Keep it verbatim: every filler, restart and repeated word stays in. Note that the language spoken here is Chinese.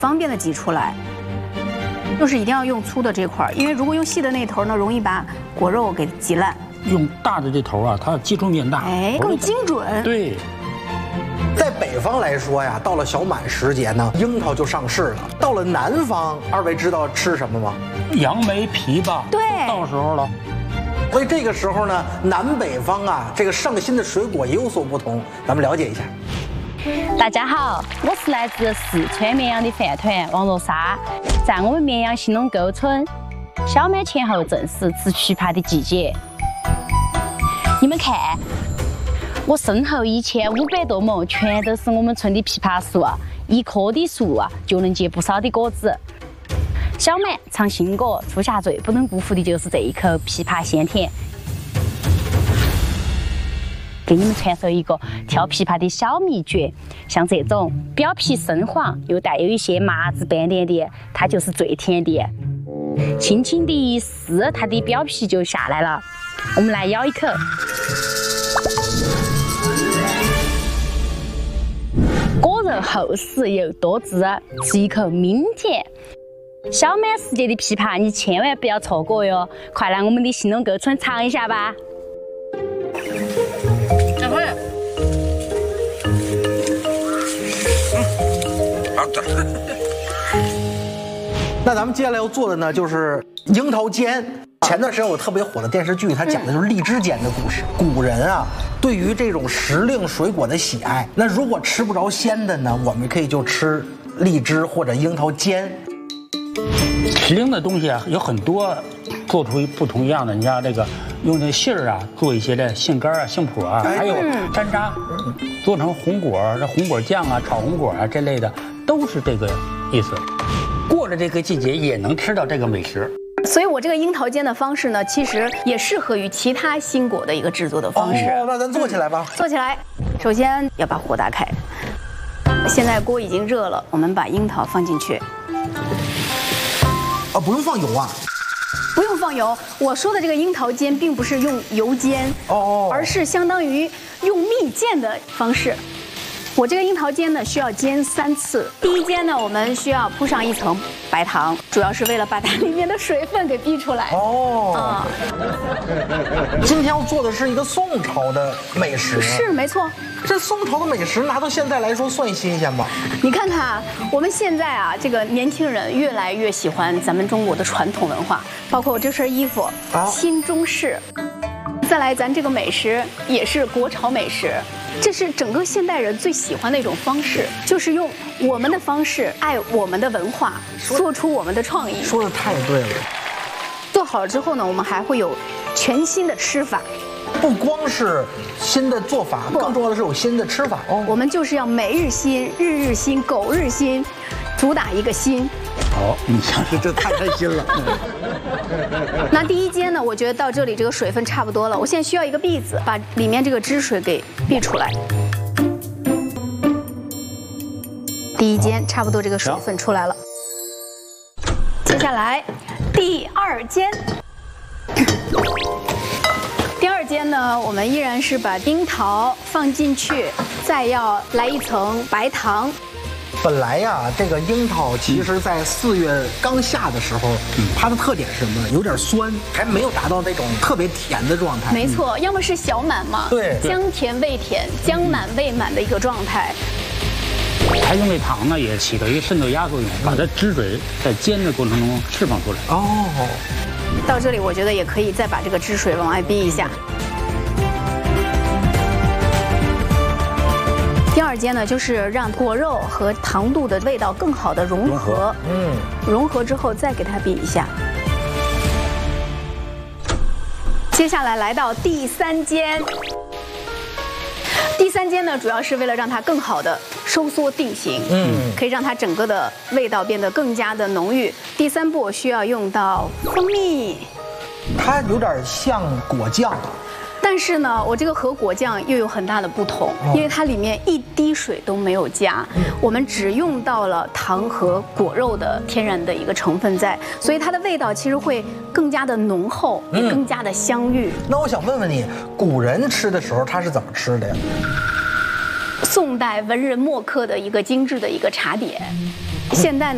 方便的挤出来。就是一定要用粗的这块儿，因为如果用细的那头呢，容易把果肉给挤烂。 用大的这头啊，它击中面大， 哎，更精准。 对。 在北方来说呀，到了小满时节呢，樱桃就上市了。到了南方，二位知道吃什么吗？ 杨梅、枇杷， 对， 到时候了。 所以这个时候呢，南北方啊，这个上新的水果也有所不同。咱们了解一下。 大家好，我是来自四川绵阳的饭团王若莎。在我们绵阳兴隆购村，小满前后正是吃枇杷的季节。你们看。 我身后一千五百多亩全都是我们村的枇杷树，一棵的树啊就能结不少的果子。小满尝新果，初夏最不能辜负的就是这一口枇杷鲜甜。给你们传授一个挑枇杷的小秘诀，像这种表皮深黄又带有一些麻子斑点的，它就是最甜的。轻轻的一撕，它的表皮就下来了。我们来咬一口。 果肉厚实又多汁，是一口抿甜。小满时节的枇杷，你千万不要错过哟！快来我们的兴隆购村尝一下吧。 这会， 嗯，好的。那咱们接下来要做的呢，就是樱桃煎。 前段时间有特别火的电视剧，它讲的就是荔枝煎的故事。古人啊，对于这种时令水果的喜爱，那如果吃不着鲜的呢，我们可以就吃荔枝或者樱桃煎。 时令的东西啊，有很多做出不同样的。你像这个用这杏儿啊，做一些这杏干啊、杏脯啊，还有山楂，做成红果、这红果酱啊、炒红果啊这类的，都是这个意思。过了这个季节，也能吃到这个美食。 所以，我这个樱桃煎的方式呢，其实也适合于其他新果的一个制作的方式。 哦，那咱做起来吧。 做起来，首先要把火打开。现在锅已经热了，我们把樱桃放进去。 啊，不用放油啊？ 不用放油。我说的这个樱桃煎，并不是用油煎， 哦， 而是相当于用蜜煎的方式。 我这个樱桃煎呢，需要煎三次。第一煎呢，我们需要铺上一层白糖，主要是为了把它里面的水分给逼出来。 哦， 啊， 今天要做的是一个宋朝的美食。 是没错。 这宋朝的美食拿到现在来说算新鲜吗？ 你看看，我们现在啊，这个年轻人越来越喜欢咱们中国的传统文化，包括我这身衣服， 啊， 新中式。再来，咱这个美食也是国潮美食。 这是整个现代人最喜欢的一种方式，就是用我们的方式爱我们的文化，做出我们的创意。 说的太对了。 做好了之后呢，我们还会有全新的吃法。 不光是新的做法，更重要的是有新的吃法哦。 我们就是要每日新、日日新、狗日新，主打一个新。 好，你想这这太开心了。 那第一煎呢，我觉得到这里这个水分差不多了，我现在需要一个篦子，把里面这个汁水给篦出来。第一煎差不多这个水分出来了，接下来第二煎。第二煎呢，我们依然是把樱桃放进去，再要来一层白糖。 本来呀，这个樱桃其实在四月刚下的时候，嗯、它的特点是什么呢？有点酸，还没有达到那种特别甜的状态。 没错，要么是小满嘛， 对， 将甜未甜，将满未满的一个状态。 它用这糖呢，也起到一个渗透压作用，把它汁水在煎的过程中释放出来。 哦， 到这里我觉得也可以再把这个汁水往外逼一下。 第二煎呢，就是让果肉和糖度的味道更好的融合。嗯，融合之后再给它比一下。接下来来到第三煎。第三煎呢，主要是为了让它更好的收缩定型，嗯，可以让它整个的味道变得更加的浓郁。第三步需要用到蜂蜜， 它有点像果酱。 但是呢，我这个和果酱又有很大的不同，因为它里面一滴水都没有加，我们只用到了糖和果肉的天然的一个成分在，所以它的味道其实会更加的浓厚，也更加的香郁。 那我想问问你，古人吃的时候他是怎么吃的呀？ 宋代文人墨客的一个精致的一个茶点，现代呢？